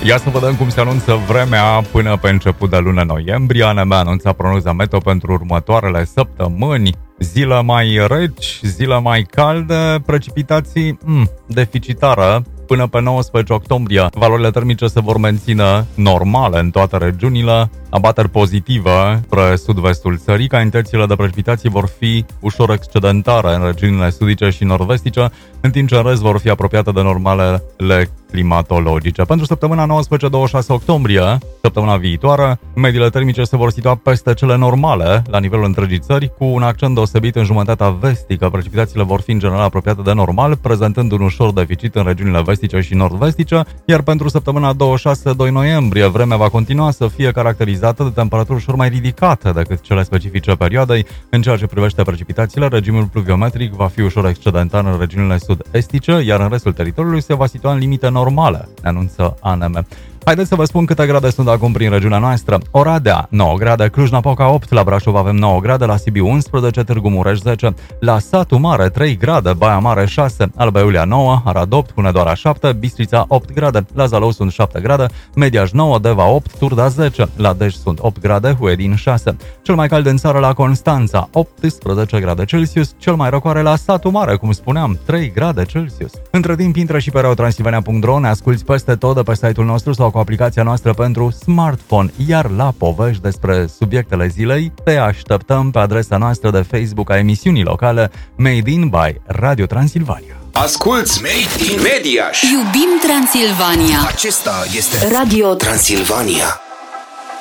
Ia să vedem cum se anunță vremea până pe început de lună noiembrie. ANM anunța prognoza meteo pentru următoarele săptămâni. Zile mai reci, zile mai calde, precipitații deficitară. Până pe 19 octombrie, valorile termice se vor menține normale în toate regiunile, abateri pozitive spre sud-vestul țării, ca intensitățile de precipitații vor fi ușor excedentare în regiunile sudice și nord-vestice, în timp ce în rest vor fi apropiate de normalele climatologice. Pentru săptămâna 19-26 octombrie, săptămâna viitoare, mediile termice se vor situa peste cele normale la nivelul întregii țări, cu un accent deosebit în jumătatea vestică. Precipitațiile vor fi în general apropiate de normal, prezentând un ușor deficit în regiunile vestice și nord-vestice, iar pentru săptămâna 26-2 noiembrie, vremea va continua să fie caracterizată de temperaturi ușor mai ridicate decât cele specifice perioadei. În ceea ce privește precipitațiile, regimul pluviometric va fi ușor excedentar în regiunile sud-estice, iar în restul teritoriului se va situa în limite normale, anunță ANM. Haideți să vă spun câte grade sunt acum prin regiunea noastră. Oradea, 9 grade, Cluj-Napoca 8, la Brașov avem 9 grade, la Sibiu 11, Târgu Mureș 10, la Satu Mare 3 grade, Baia Mare 6, Alba Iulia 9, Arad 8, Hunedoara 7, Bistrița 8 grade, la Zalău sunt 7 grade, Mediaș 9, Deva 8, Turda 10, la Dej sunt 8 grade, Huedin 6. Cel mai cald în țară la Constanța, 18 grade Celsius, cel mai răcoare la Satu Mare, cum spuneam, 3 grade Celsius. Între timp, intră și pe reotransilvania.ro, ne asculți peste tot de pe site-ul nostru sau cu aplicația noastră pentru smartphone, iar la povești despre subiectele zilei te așteptăm pe adresa noastră de Facebook a emisiunii locale Made in by Radio Transilvania. Asculți Made in Mediaș. Iubim Transilvania. Acesta este Radio Transilvania.